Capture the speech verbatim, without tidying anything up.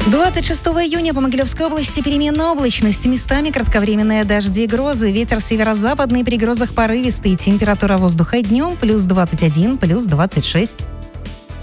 двадцать шестого июня по Могилевской области переменная облачность. Местами кратковременные дожди и грозы. Ветер северо-западный, при грозах порывистый. Температура воздуха днем плюс двадцать один, плюс двадцать шесть.